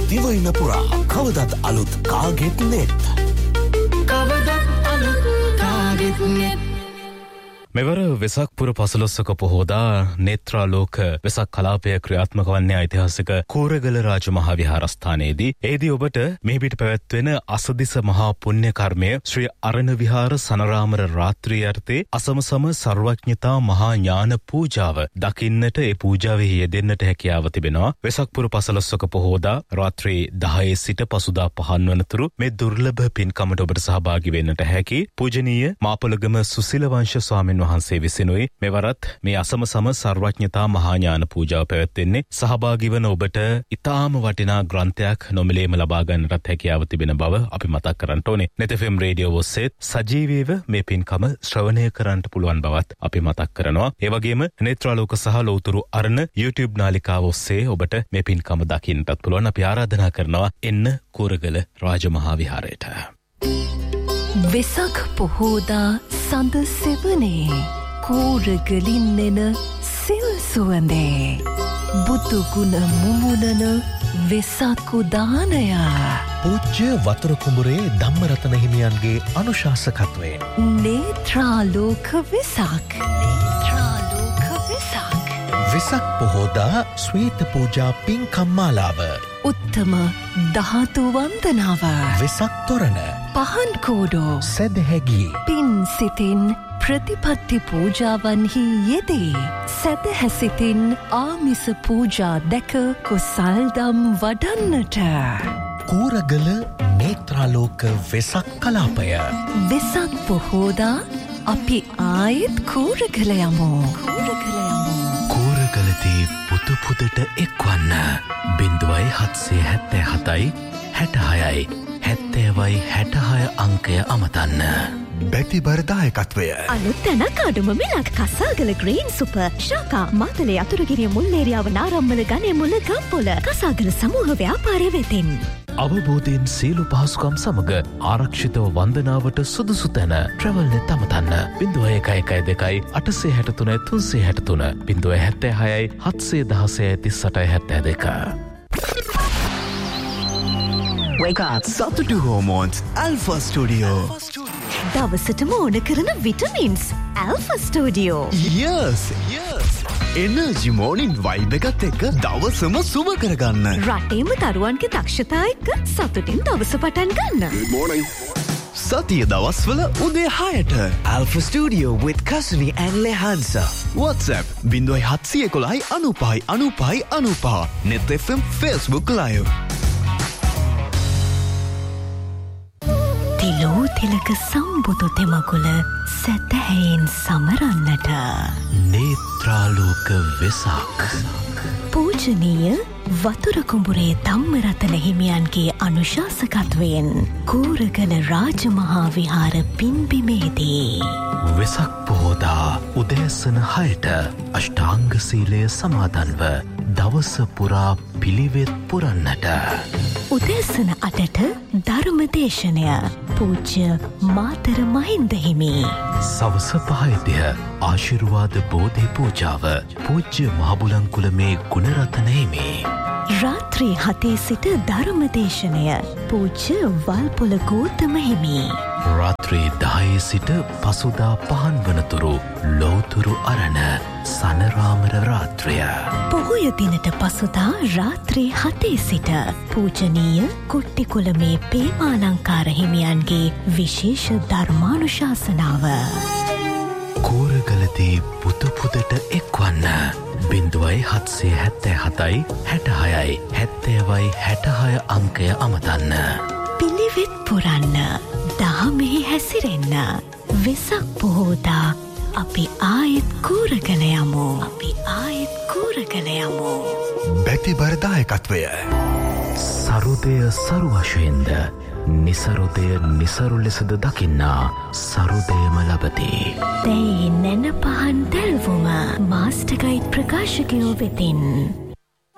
දිවයින පුරා කවදත් අලුත් කාගෙත් නෙත්. මෙවර වෙසක් පුර පසළොස්වක පොහෝදා නේත්‍රාලෝක වෙසක් කලාපය ක්‍රියාත්මක වන්නේ ඓතිහාසික කූරගල රාජ මහා විහාරස්ථානයේදී. එෙහිදී ඔබට මෙහිපිට පැවැත්වෙන අසදිස මහා පුණ්‍ය කර්මය ශ්‍රී අරණ විහාර සනරාමර රාත්‍රී යර්තේ අසමසම සර්වඥතා මහා ඥාන පූජාව දකින්නට ඒ පූජාවෙහි යෙදෙන්නට හැකියාව තිබෙනවා. වෙසක් පුර පසළොස්වක පොහෝදා රාත්‍රී 10 සිට පසුදා 5 වනතුරු මේ දුර්ලභ පින්කමට ඔබට සහභාගී වෙන්නට හැකි. පූජනීය මාපලගම සුසිල වංශ ස්වාමීන් වහන්සේ විසිනුයි මෙවරත් මේ අසමසම සර්වඥතා මහා ඥාන පූජාව පැවැත්වෙන්නේ. සහභාගී වන ඔබට ඉතාම වටිනා ග්‍රන්ථයක් නොමිලේම ලබා ගන්නටත් හැකියාව තිබෙන බව අපි මතක් කරන්න ඕනේ. net fm රේඩියෝ ඔස්සේ සජීවීව මේ පින්කම ශ්‍රවණය කරන්නට පුළුවන් බවත් අපි මතක් කරනවා. ඒ වගේම නේත්‍රාලෝක සහ ලෞතුරු අරණ YouTube නාලිකාව ඔස්සේ ඔබට මේ පින්කම දකින්නටත් පුළුවන්. අපි ආරාධනා කරනවා එන්න කූරගල රාජමහා විහාරයට. වෙසක් පොහෝදා සඳ සෙවනේ කූරගලින් එන සිල් සුවඳේ බුදුගුණ මුමුණන වෙසක් උදානය පූජ්‍ය වතුර කුඹුරේ ධම්මරතන හිමියන්ගේ අනුශාසකත්වයෙන් නේත්‍රාලෝක වෙසක් වෙසක් පොහෝදා ස්වීත පූජා පින්කම් මාලාව උත්තම ධාතු වන්දනාව වෙසක් තොරණ පහන් කෝඩෝ සැදැහැගී පින් සිතින් ප්‍රතිපත්ති පූජාවන්හි යෙදේ සැදැහැසිතින් ආමිස පූජා දැක කුසල්දම් වඩන්නට කූරගල නේත්‍රාලෝක වෙසක් කලාපය වෙසක් පොහෝදා අපි ආයෙත් කූරගල යමු. කූරගලදී පුතු පුදට එක්වන්න 0777 66 7066 අංකය අමතන්න. බැතිබර දායකත්වය අලුත් තැනක් අඩුම මිලක් කසාගල ග්‍රීන් සුපර් ශාකා මාතලේ අතුරුගිරිය මුල්ලේරියාව නාරම්මල ගනේ මුල ගම්පොල කසාගල සමූහ ව්‍යාපාරය වෙතින් අවබෝධයෙන් සියලු පහසුකම් සමග ආරක්ෂිතව වන්දනාවට සුදුසු තැන ට්‍රැවල්නෙත් අමතන්න 0112 863 363 076 716 3872 Wake up. Saturday Hormones Alpha Studio. දවසටම ඕන කරන vitamins Alpha Studio. Yes. Energy morning vibe එකත් එක්ක දවසම සුබ කරගන්න. රටේම දරුවන්ගේ දක්ෂතා එක්ක සතුටින් දවස පටන් ගන්න. Good morning. සතිය දවස්වල උදේ 6ට Alpha Studio with Kasuni and Lehansa. WhatsApp 0711 95 95 95. Net FM Facebook Live. තිලෝ තිලක සම්බුදු තෙමකුල සැතැහැයෙන් සමරන්නට නේත්‍රාලෝක වෙසක් පූජනීය වතුර කුඹුරේ ධම්මරතන හිමියන්ගේ අනුශාසකත්වයෙන් කූරගල රාජමහා විහාර පින්බිමේදී වෙසක් පොහෝදා උදෑසන 6ට අෂ්ටාංග සීලය සමාදන්ව දවස පුරා පිළිවෙත් පුරන්නට උදෑසන 8ට ධර්මදේශනය පූජ්‍ය මාතර මහින්ද හිමි සවස 5ට ආශිර්වාද බෝධි පූජාව පූජ්‍ය මහබුලන්කුලමේ ගුණරතන හිමි රාත්‍රී 7 සිට ධර්මදේශනය පූජ්‍ය වල්පොල ගෞතම හිමි රාත්‍රී 10 සිට පසුදා 5 වනතුරු ලෞතුරු අරණ සනරාමර රාත්‍රය පොහොය දිනට පසුදා රාත්‍රී 7 සිට පූජනීය කුට්ටිකුලමේ පේමාලංකාර හිමියන්ගේ විශේෂ ධර්මානුශාසනාව කූරගලදී පුතු පුදට එක්වන්න 0777 66 70 66 අංකය අමතන්න පිළිවෙත් පුරන්න දහමෙහි හැසිරෙන්න වෙසක් පොහෝදා අපි ආයෙත් කූරගල යමු බැතිබර දායකත්වය සරුදය සරු වශයෙන්ද නිසරුදය නිසරු ලෙසද දකින්නා සරුදයම ලබති දැයි නැන පහන් දැල්වුම මාස්ටර් ගයිඩ් ප්‍රකාශකයෝ වෙතින්